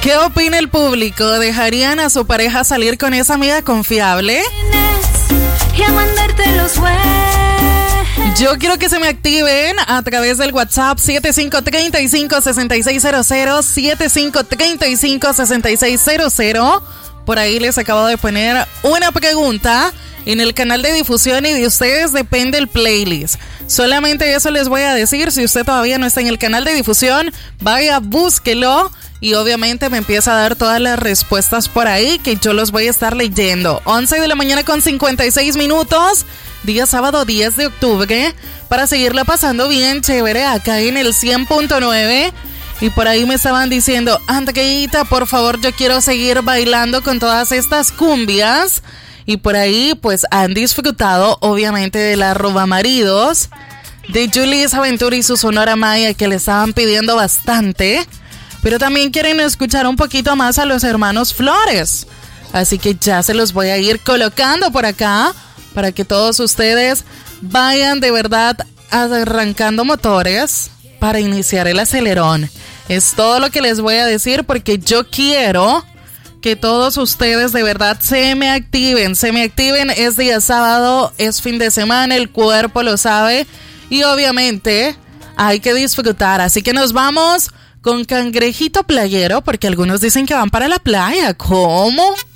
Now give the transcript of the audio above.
¿Qué opina el público? ¿Dejarían a su pareja salir con esa amiga confiable? Yo quiero que se me activen a través del WhatsApp 7535-6600, 7535-6600. Por ahí les acabo de poner una pregunta en el canal de difusión y de ustedes depende el playlist. Solamente eso les voy a decir. Si usted todavía no está en el canal de difusión, vaya, búsquelo y obviamente me empieza a dar todas las respuestas por ahí que yo los voy a estar leyendo. 11 de la mañana con 56 minutos, día sábado 10 de octubre, para seguirla pasando bien chévere acá en el 100.9. Y por ahí me estaban diciendo, Andreita, por favor, yo quiero seguir bailando con todas estas cumbias. Y por ahí, pues, han disfrutado, obviamente, de la Robamaridos, de Julissa Ventura y su Sonora Maya, que le estaban pidiendo bastante. Pero también quieren escuchar un poquito más a los hermanos Flores. Así que ya se los voy a ir colocando por acá, para que todos ustedes vayan de verdad arrancando motores para iniciar el acelerón. Es todo lo que les voy a decir porque yo quiero que todos ustedes de verdad se me activen. Es día sábado, es fin de semana, el cuerpo lo sabe y obviamente hay que disfrutar. Así que nos vamos con Cangrejito Playero porque algunos dicen que van para la playa. ¿Cómo?